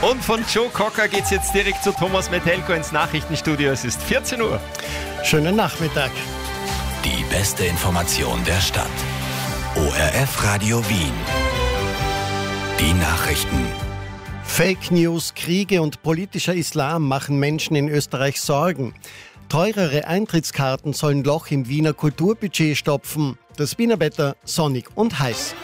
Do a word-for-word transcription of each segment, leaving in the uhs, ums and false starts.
Und von Joe Cocker geht's jetzt direkt zu Thomas Metelko ins Nachrichtenstudio. Es ist vierzehn Uhr. Schönen Nachmittag. Die beste Information der Stadt. O R F Radio Wien. Die Nachrichten. Fake News, Kriege und politischer Islam machen Menschen in Österreich Sorgen. Teurere Eintrittskarten sollen Loch im Wiener Kulturbudget stopfen. Das Wiener Wetter sonnig und heiß.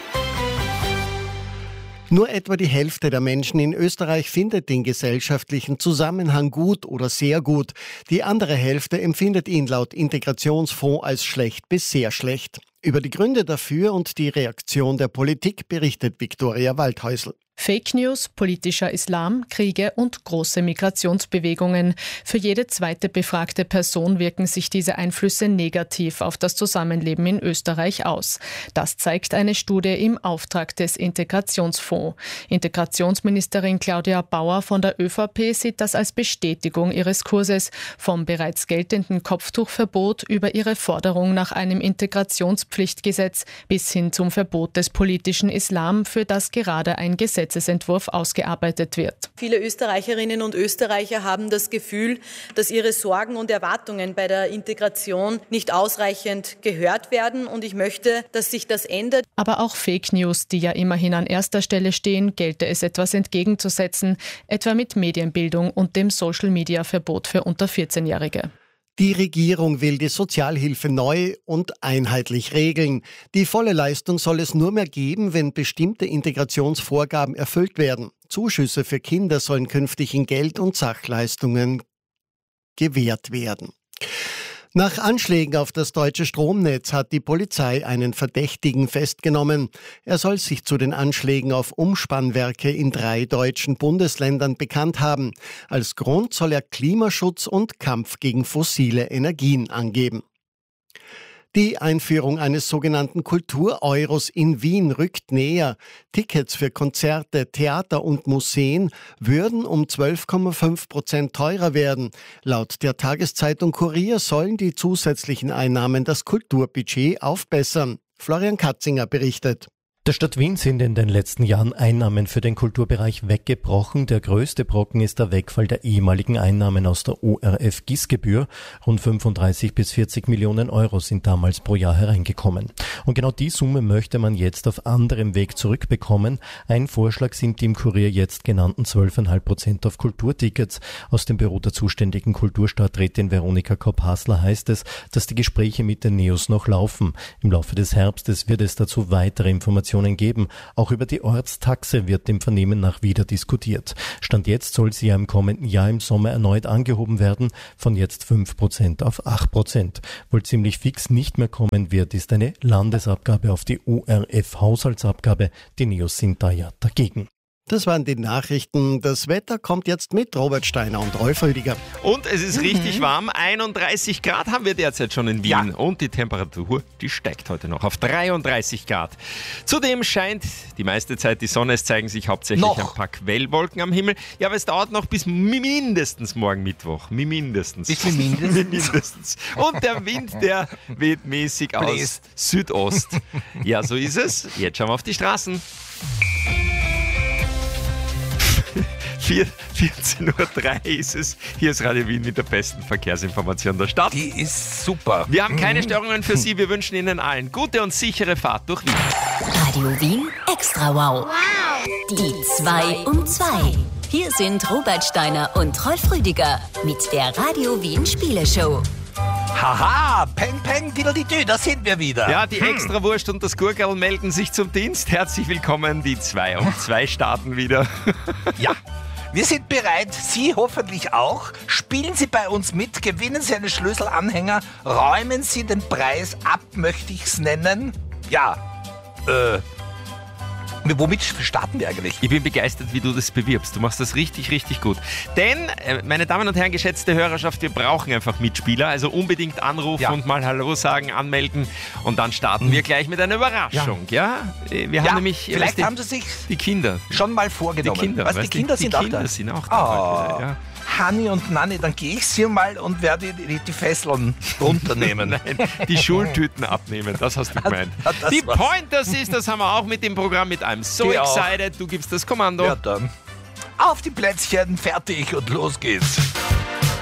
Nur etwa die Hälfte der Menschen in Österreich findet den gesellschaftlichen Zusammenhang gut oder sehr gut. Die andere Hälfte empfindet ihn laut Integrationsfonds als schlecht bis sehr schlecht. Über die Gründe dafür und die Reaktion der Politik berichtet Viktoria Waldhäusl. Fake News, politischer Islam, Kriege und große Migrationsbewegungen. Für jede zweite befragte Person wirken sich diese Einflüsse negativ auf das Zusammenleben in Österreich aus. Das zeigt eine Studie im Auftrag des Integrationsfonds. Integrationsministerin Claudia Bauer von der ÖVP sieht das als Bestätigung ihres Kurses. Vom bereits geltenden Kopftuchverbot über ihre Forderung nach einem Integrationspflichtgesetz bis hin zum Verbot des politischen Islam, für das gerade ein Gesetz Gesetzesentwurf ausgearbeitet wird. Viele Österreicherinnen und Österreicher haben das Gefühl, dass ihre Sorgen und Erwartungen bei der Integration nicht ausreichend gehört werden, und ich möchte, dass sich das ändert. Aber auch Fake News, die ja immerhin an erster Stelle stehen, gelte es etwas entgegenzusetzen, etwa mit Medienbildung und dem Social-Media-Verbot für unter vierzehnjährige. Die Regierung will die Sozialhilfe neu und einheitlich regeln. Die volle Leistung soll es nur mehr geben, wenn bestimmte Integrationsvorgaben erfüllt werden. Zuschüsse für Kinder sollen künftig in Geld- und Sachleistungen gewährt werden. Nach Anschlägen auf das deutsche Stromnetz hat die Polizei einen Verdächtigen festgenommen. Er soll sich zu den Anschlägen auf Umspannwerke in drei deutschen Bundesländern bekannt haben. Als Grund soll er Klimaschutz und Kampf gegen fossile Energien angeben. Die Einführung eines sogenannten Kultur-Euros in Wien rückt näher. Tickets für Konzerte, Theater und Museen würden um zwölf Komma fünf Prozent teurer werden. Laut der Tageszeitung Kurier sollen die zusätzlichen Einnahmen das Kulturbudget aufbessern. Florian Katzinger berichtet. Der Stadt Wien sind in den letzten Jahren Einnahmen für den Kulturbereich weggebrochen. Der größte Brocken ist der Wegfall der ehemaligen Einnahmen aus der O R F-G I S-Gebühr. Rund fünfunddreißig bis vierzig Millionen Euro sind damals pro Jahr hereingekommen. Und genau die Summe möchte man jetzt auf anderem Weg zurückbekommen. Ein Vorschlag sind die im Kurier jetzt genannten zwölf Komma fünf Prozent auf Kulturtickets. Aus dem Büro der zuständigen Kulturstadträtin Veronika Kopp-Hasler heißt es, dass die Gespräche mit den Neos noch laufen. Im Laufe des Herbstes wird es dazu weitere Informationen geben. Auch über die Ortstaxe wird im Vernehmen nach wieder diskutiert. Stand jetzt soll sie ja im kommenden Jahr im Sommer erneut angehoben werden, von jetzt fünf Prozent auf acht Prozent. Wohl ziemlich fix nicht mehr kommen wird, ist eine Landesabgabe auf die O R F-Haushaltsabgabe. Die Neos sind da ja dagegen. Das waren die Nachrichten. Das Wetter kommt jetzt mit Robert Steiner und Rolf Rüdiger. Und es ist mhm. richtig warm. einunddreißig Grad haben wir derzeit schon in Wien. Ja. Und die Temperatur, die steigt heute noch auf dreiunddreißig Grad. Zudem scheint die meiste Zeit die Sonne. Es zeigen sich hauptsächlich noch ein paar Quellwolken am Himmel. Ja, aber es dauert noch bis mindestens morgen Mittwoch. Mindestens. Bis mindestens. mindestens. Und der Wind, der weht mäßig aus Bläst. Südost. Ja, so ist es. Jetzt schauen wir auf die Straßen. vierzehn Uhr drei ist es. Hier ist Radio Wien mit der besten Verkehrsinformation der Stadt. Die ist super. Wir haben keine Störungen für Sie. Wir wünschen Ihnen allen gute und sichere Fahrt durch Wien. Radio Wien Extra Wow. Wow. Die zwei um zwei. Hier sind Robert Steiner und Rolf Rüdiger mit der Radio Wien Spieleshow. Haha, peng, peng, diddle-di-dü, da sind wir wieder. Ja, die Extrawurst und das Gurkerl melden sich zum Dienst. Herzlich willkommen, die zwei um zwei starten wieder. Ja, wir sind bereit, Sie hoffentlich auch. Spielen Sie bei uns mit, gewinnen Sie einen Schlüsselanhänger, räumen Sie den Preis ab, möchte ich's nennen. Ja, äh... Womit starten wir eigentlich? Ich bin begeistert, wie du das bewirbst. Du machst das richtig, richtig gut. Denn, meine Damen und Herren, geschätzte Hörerschaft, wir brauchen einfach Mitspieler. Also unbedingt anrufen ja. und mal Hallo sagen, anmelden. Und dann starten mhm. wir gleich mit einer Überraschung. Ja, ja? Wir haben ja, nämlich... Vielleicht die, haben sie sich die Kinder schon mal vorgenommen. Die Kinder, Was, die Kinder, die, sind, die auch Kinder da? sind auch da. Oh. Ja. Hanni und Nanni, dann gehe ich sie mal und werde die, die Fesseln runternehmen. Nein, die Schultüten abnehmen, das hast du gemeint. Das die war's. Pointers ist, das haben wir auch mit dem Programm mit einem So Geh Excited. auch. Du gibst das Kommando. Ja, dann. Auf die Plätzchen, fertig und los geht's.